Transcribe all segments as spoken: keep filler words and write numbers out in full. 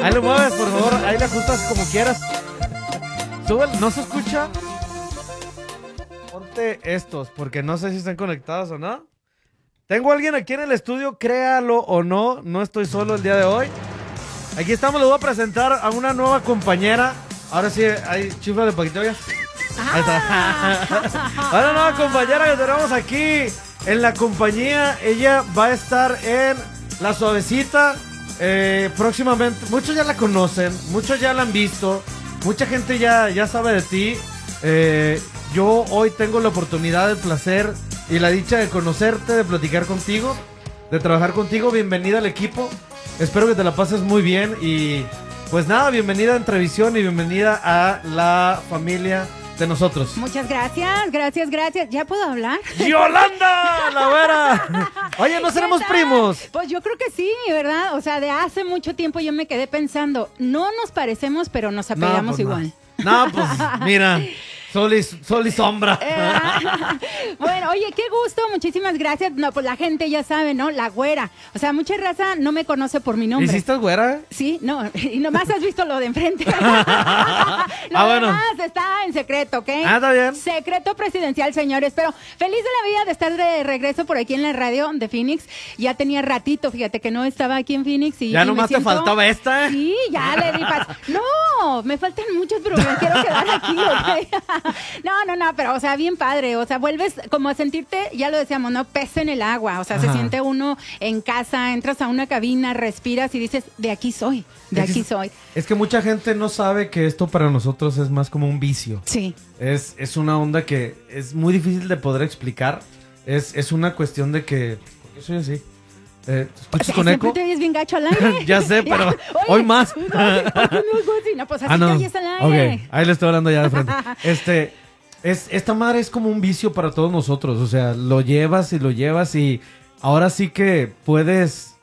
Ahí lo mueves, por favor. Ahí le ajustas como quieras. Sube, ¿no se escucha? Ponte estos, porque no sé si están conectados o no. Tengo a alguien aquí en el estudio, créalo o no, no estoy solo el día de hoy. Aquí estamos, les voy a presentar a una nueva compañera. Ahora sí, hay chifla de Paquito, ¿ya? Ahí está. A una nueva compañera que tenemos aquí en la compañía. Ella va a estar en La Suavecita eh, próximamente. Muchos ya la conocen, muchos ya la han visto, mucha gente ya, ya sabe de ti. Eh, yo hoy tengo la oportunidad, el placer y la dicha de conocerte, de platicar contigo, de trabajar contigo. Bienvenida al equipo. Espero que te la pases muy bien y pues nada, bienvenida a Entrevisión y bienvenida a la familia de nosotros. Muchas gracias, gracias, gracias. ¿Ya puedo hablar? ¡Yolanda, la güera! Oye, ¿no seremos primos? Pues yo creo que sí, ¿verdad? O sea, de hace mucho tiempo yo me quedé pensando, no nos parecemos, pero nos apellidamos no, pues igual. No, no pues mira... Sol y, sol y sombra. Eh, bueno, oye, qué gusto, muchísimas gracias. No, pues la gente ya sabe, ¿no? La güera. O sea, mucha raza no me conoce por mi nombre. ¿Y si estás güera? Sí, no, y nomás has visto lo de enfrente. Lo ah, bueno. demás está en secreto, ¿ok? Ah, está bien. Secreto presidencial, señores. Pero feliz de la vida de estar de regreso por aquí en la radio de Phoenix. Ya tenía ratito, fíjate, que no estaba aquí en Phoenix. Y, ya y nomás siento... te faltaba esta. Sí, ya le di paz. No, me faltan muchos, pero me quiero quedar aquí, ¿ok? No, no, no, pero, o sea, bien padre. O sea, vuelves como a sentirte, ya lo decíamos, ¿no? Pez en el agua. O sea, Ajá. se siente uno en casa, entras a una cabina, respiras y dices, de aquí soy, de es, aquí soy. Es que mucha gente no sabe que esto para nosotros es más como un vicio. Sí. Es, es una onda que es muy difícil de poder explicar. Es, es una cuestión de que... ¿Por qué soy así? Eh, ¿Escuchas con eco? Siempre te oyes bien gacho al aire. Ya sé, pero Oye, hoy más. No, pues así ah, no. te oyes al aire. Ok, ahí le estoy hablando ya de frente. Este, es, esta madre es como un vicio para todos nosotros. O sea, lo llevas y lo llevas y ahora sí que puedes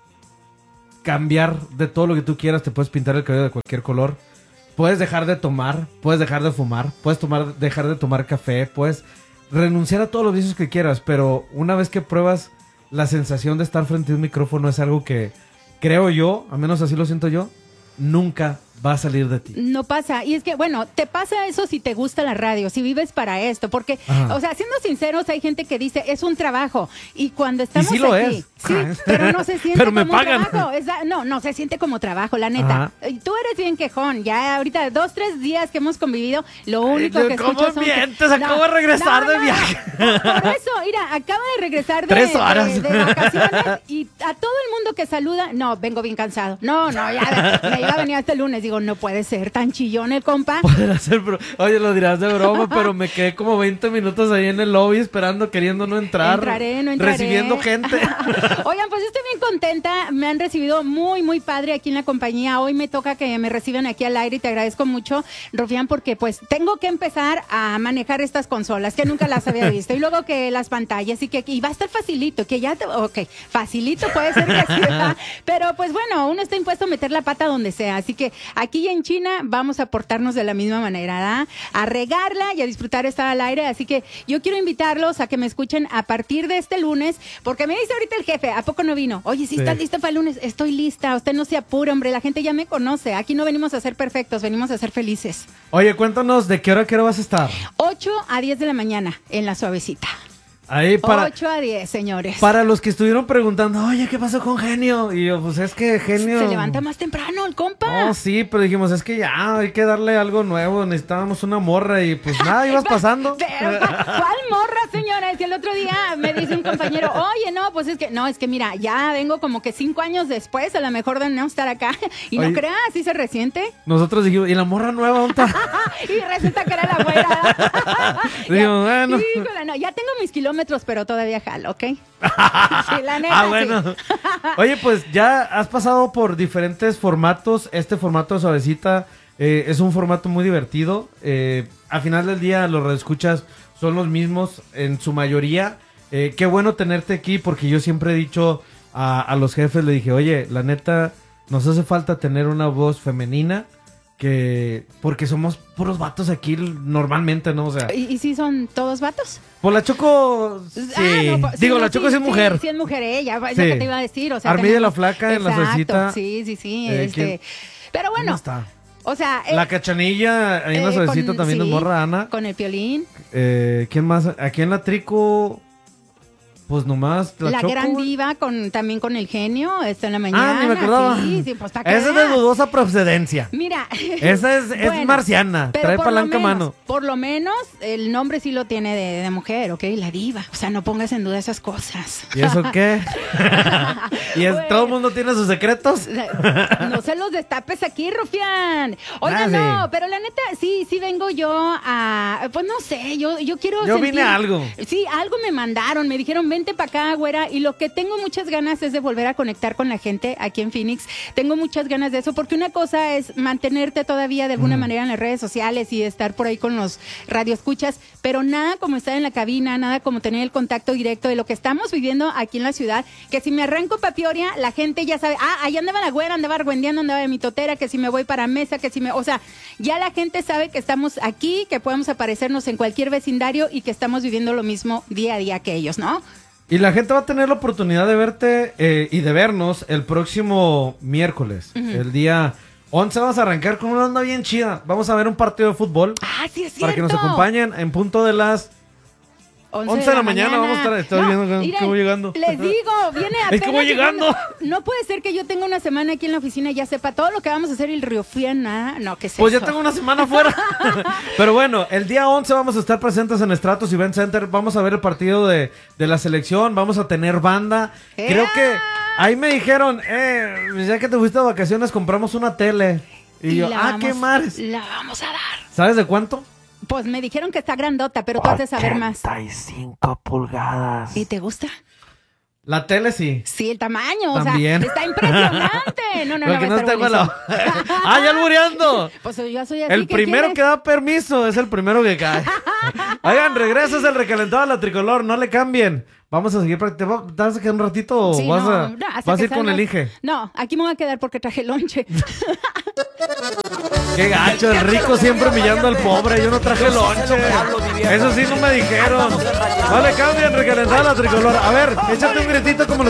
cambiar de todo lo que tú quieras. Te puedes pintar el cabello de cualquier color. Puedes dejar de tomar, puedes dejar de fumar, puedes tomar, dejar de tomar café, puedes renunciar a todos los vicios que quieras. Pero una vez que pruebas la sensación de estar frente a un micrófono es algo que, creo yo, al menos así lo siento yo, nunca va a salir de ti. No pasa. Y es que, bueno, te pasa eso si te gusta la radio, si vives para esto. Porque, Ajá. o sea, siendo sinceros, hay gente que dice, es un trabajo. Y cuando estamos y sí lo aquí... Es. Sí, pero no se siente pero me como pagan. trabajo. Es, no, no se siente como trabajo, la neta. Ajá. Tú eres bien quejón. Ya ahorita, dos, tres días que hemos convivido, lo único Ay, que ¿cómo escuchas son... mientes? Que... Acabo no, de regresar no, de no, viaje. Por, por eso, mira, acaba de regresar de, Tres horas. De, de vacaciones y a todo el mundo que saluda, no, vengo bien cansado. No, no, ya me iba a venir hasta el lunes. Digo, no puede ser tan chillón el compa. Podrá ser, bro. Oye, lo dirás de broma, pero me quedé como veinte minutos ahí en el lobby esperando, queriendo no entrar. Entraré, no entraré. Recibiendo gente. Oigan, pues yo estoy bien contenta. Me han recibido muy, muy padre aquí en la compañía. Hoy me toca que me reciban aquí al aire y te agradezco mucho, Rufián, porque pues tengo que empezar a manejar estas consolas que nunca las había visto. Y luego que las pantallas y que y va a estar facilito, que ya te... Ok, facilito puede ser que sí, ¿verdad? Pero pues bueno, uno está impuesto a meter la pata donde sea. Así que aquí en China vamos a portarnos de la misma manera, ¿verdad? A regarla y a disfrutar estar al aire. Así que yo quiero invitarlos a que me escuchen a partir de este lunes, porque me dice ahorita el jefe, ¿a poco no vino? Oye, ¿sí, sí. estás lista para el lunes? Estoy lista, usted no se apure, hombre, la gente ya me conoce. Aquí no venimos a ser perfectos, venimos a ser felices. Oye, cuéntanos, ¿de qué hora a qué hora vas a estar? ocho a diez de la mañana en La Suavecita. Ahí para, ocho a diez, señores. Para los que estuvieron preguntando, oye, ¿qué pasó con Genio? Y yo, pues es que Genio... Se levanta más temprano el compa. No, sí, pero dijimos, es que ya hay que darle algo nuevo, necesitábamos una morra y pues nada, ibas pasando. Pero, ¿cuál morra, señora? Si el otro día me dice un compañero, oye, no, pues es que, no, es que mira, ya vengo como que cinco años después, a lo mejor de no estar acá. Y oye, no creas, ¿sí se resiente? Nosotros dijimos, ¿y la morra nueva dónde está? Y resulta que era la abuela. Digo, bueno. Híjole, no, ya tengo mis kilómetros, pero todavía jalo, ¿ok? Sí, la neta, ah, bueno. Sí. Oye, pues ya has pasado por diferentes formatos. Este formato de Suavecita eh, es un formato muy divertido. Eh, al final del día, los radioescuchas son los mismos en su mayoría. Eh, qué bueno tenerte aquí, porque yo siempre he dicho a, a los jefes, le dije, oye, la neta, nos hace falta tener una voz femenina. Que, porque somos puros vatos aquí normalmente, ¿no? O sea, ¿Y, y si son todos vatos? Pues la Choco, sí. Ah, no, pues, Digo, sí, la Choco sí, sí es mujer. Sí, sí es mujer, ella, sí. Es lo que te iba a decir. O sea, Armilla la Flaca en La Suavecita. Sí, sí, sí. Eh, este... Pero ¿Cómo bueno, está? o sea... La eh, Cachanilla, ahí en la eh, suavecita con- también sí, es morra, Ana. Con el Piolín. Eh, ¿Quién más? Aquí en la Trico, pues nomás la, La, Choco, gran güey. diva con también con el genio, está en la mañana. Ah, ni me acordaba. Sí, sí, pues para que Esa es de veas. dudosa procedencia. Mira. Esa es, es Bueno, marciana, pero trae por lo palanca a menos- mano. Por lo menos el nombre sí lo tiene de, de mujer, ¿ok? La diva. O sea, no pongas en duda esas cosas. ¿Y eso qué? ¿Y es, Bueno. todo el mundo tiene sus secretos? No se los destapes aquí, Rufián. Oiga, Dale. no, pero la neta, sí, sí vengo yo a... Pues no sé, yo, yo quiero Yo sentir- vine a algo. Sí, algo me mandaron, me dijeron, vente para acá, güera, y lo que tengo muchas ganas es de volver a conectar con la gente aquí en Phoenix. Tengo muchas ganas de eso, porque una cosa es mantenerte todavía de alguna Mm. manera en las redes sociales y estar por ahí con los radioescuchas, pero nada como estar en la cabina, nada como tener el contacto directo de lo que estamos viviendo aquí en la ciudad, que si me arranco pa' Peoria, la gente ya sabe, ah, ahí andaba la güera, andaba argüendeando, andaba de mi totera, que si me voy para Mesa, que si me, o sea, ya la gente sabe que estamos aquí, que podemos aparecernos en cualquier vecindario y que estamos viviendo lo mismo día a día que ellos, ¿no? Y la gente va a tener la oportunidad de verte eh, y de vernos el próximo miércoles. El día once vamos a arrancar con una onda bien chida. Vamos a ver un partido de fútbol. Ah, sí es cierto. Para que nos acompañen en punto de las... once de la mañana vamos a estar- estoy viendo que- miren, que voy llegando. Les digo, viene apenas Es que voy llegando. No puede ser que yo tenga una semana aquí en la oficina y ya sepa todo lo que vamos a hacer y el Río Fiana. No, ¿qué es Pues eso? ya tengo una semana fuera. Pero bueno, el día once vamos a estar presentes en Stratos Event Center. Vamos a ver el partido de, de la selección. Vamos a tener banda. Creo ¡Ea! que ahí me dijeron, eh, ya que te fuiste de vacaciones, compramos una tele. Y, yo, la ah, qué vamos- mares. La vamos a dar. ¿Sabes de cuánto? Pues me dijeron que está grandota, pero tú has de saber más. ochenta y cinco pulgadas. ¿Y te gusta? La tele sí. Sí, el tamaño, También. o sea, está impresionante. No, no, Lo no, que va a no estar tengo la... buenísimo. ¡Ah, ya albureando! Pues yo soy así. El ¿qué primero quieres? que da permiso es el primero que cae. Oigan, regresa es el recalentado a la tricolor, no le cambien. Vamos a seguir practicando. ¿Te vas a quedar un ratito o Sí, vas no, a, no, hasta vas a que ir con salgas. el Inge? No, aquí me voy a quedar porque traje lonche. Qué gacho, el rico siempre humillando al pobre. Yo no traje lonche. Eso sí no me dijeron. No le cambien, recalentado a la tricolor. A ver, échate un gritito como los